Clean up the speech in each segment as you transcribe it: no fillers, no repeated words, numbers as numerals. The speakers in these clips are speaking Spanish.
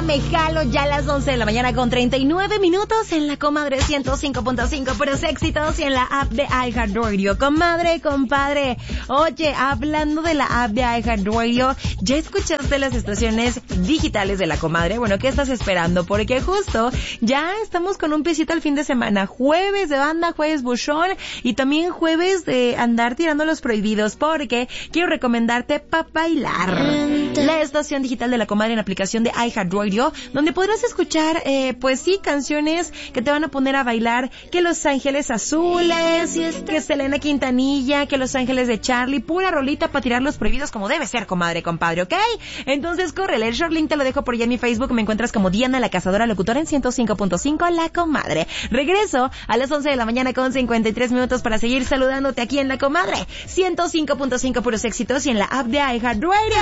me jalo ya a las 11 de la mañana con 39 minutos en la Comadre 105.5, puros éxitos, y en la app de iHeartRadio. Comadre, compadre, oye, hablando de la app de iHeartRadio, ¿ya escuchaste las estaciones digitales de la Comadre? Bueno, ¿qué estás esperando? Porque justo ya estamos con un piecito al fin de semana. Jueves de banda, jueves buchón, y también jueves de andar tirando los prohibidos, porque quiero recomendarte Pa' Bailar, la estación digital de la Comadre en la aplicación de iHeartRadio, donde podrás escuchar, pues sí, canciones que te van a poner a bailar, que Los Ángeles Azules, que Selena Quintanilla, que Los Ángeles de Charlie, pura rolita para tirar los prohibidos como debe ser, comadre, compadre, ¿ok? Entonces, córrele, el short link te lo dejo por allá en mi Facebook, me encuentras como Diana la Cazadora Locutora en 105.5, La Comadre. Regreso a las 11 de la mañana con 53 minutos para seguir saludándote aquí en La Comadre, 105.5 puros éxitos, y en la app de iHeartRadio.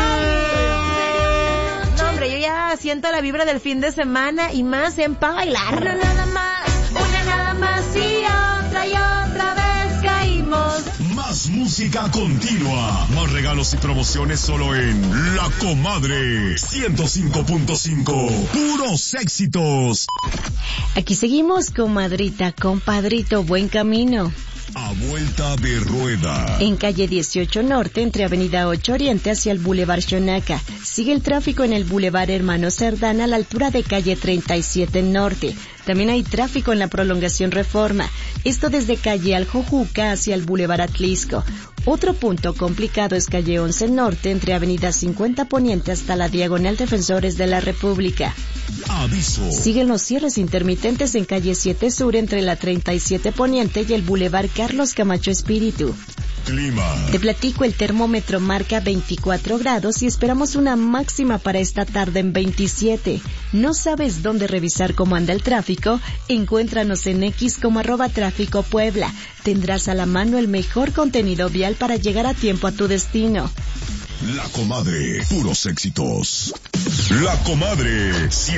No, hombre, yo ya siento la vibra del fin de semana y más en Pa' Bailar. Una nada más y otra vez caímos. Más música continua, más regalos y promociones solo en La Comadre 105.5, puros éxitos. Aquí seguimos, comadrita, compadrito, buen camino. A vuelta de rueda. En calle 18 Norte, entre avenida 8 Oriente hacia el Boulevard Xonaca. Sigue el tráfico en el Boulevard Hermano Cerdán a la altura de calle 37 Norte. También hay tráfico en la prolongación Reforma. Esto desde calle Aljojuca hacia el Boulevard Atlisco. Otro punto complicado es calle 11 Norte, entre avenida 50 Poniente hasta la diagonal Defensores de la República. Aviso. Siguen los cierres intermitentes en calle 7 Sur, entre la 37 Poniente y el Boulevard Carlos Camacho Espíritu. Clima. Te platico, el termómetro marca 24 grados y esperamos una máxima para esta tarde en 27. ¿No sabes dónde revisar cómo anda el tráfico? Encuéntranos en X como @tráfico Puebla. Tendrás a la mano el mejor contenido vial para llegar a tiempo a tu destino. La Comadre, puros éxitos. La Comadre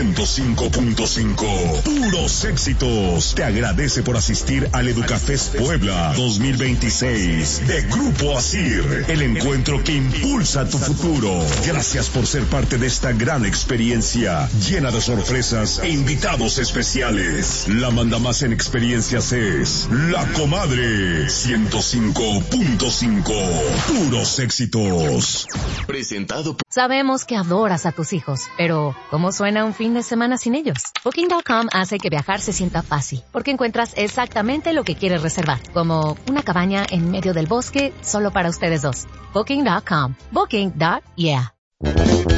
105.5, puros éxitos. Te agradece por asistir al Educafest Puebla 2026 de Grupo Asir, el encuentro que impulsa tu futuro. Gracias por ser parte de esta gran experiencia llena de sorpresas e invitados especiales. La mandamás en experiencias es La Comadre 105.5, puros éxitos. Presentado por... Sabemos que adoras a tus hijos, pero ¿cómo suena un fin de semana sin ellos? Booking.com hace que viajar se sienta fácil, porque encuentras exactamente lo que quieres reservar, como una cabaña en medio del bosque solo para ustedes dos. Booking.com. Booking.yeah.